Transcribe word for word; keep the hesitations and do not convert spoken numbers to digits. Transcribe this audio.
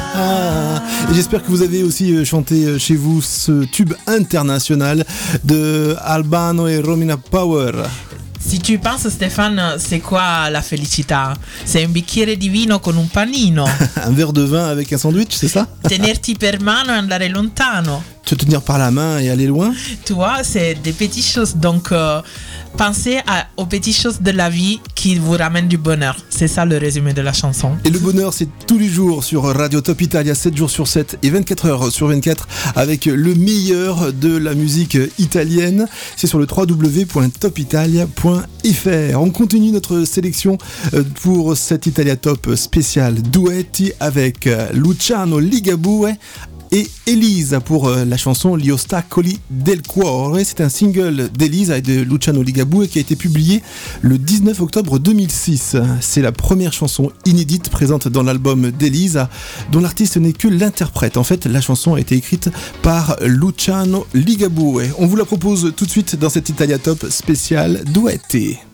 Et j'espère que vous avez aussi chanté chez vous ce tube international de Albano et Romina Power. Si tu penses, Stéphane, c'est quoi la felicità? C'est un bicchiere di vino con un panino. Un verre de vin avec un sandwich, c'est ça? Tenerti per mano e andare lontano. Te tenir par la main et aller loin. Tu vois, c'est des petites choses. Donc, euh, pensez à, aux petites choses de la vie qui vous ramènent du bonheur. C'est ça le résumé de la chanson. Et le bonheur, c'est tous les jours sur Radio Top Italia, sept jours sur sept et vingt-quatre heures sur vingt-quatre, avec le meilleur de la musique italienne. C'est sur le w w w point top italia point f r. On continue notre sélection pour cet Italia Top spécial duetti avec Luciano Ligabue et Elisa pour la chanson Gli ostacoli del cuore. C'est un single d'Elisa et de Luciano Ligabue qui a été publié le dix-neuf octobre deux mille six. C'est la première chanson inédite présente dans l'album d'Elisa, dont l'artiste n'est que l'interprète. En fait, la chanson a été écrite par Luciano Ligabue. On vous la propose tout de suite dans cet Italia Top spécial duetti.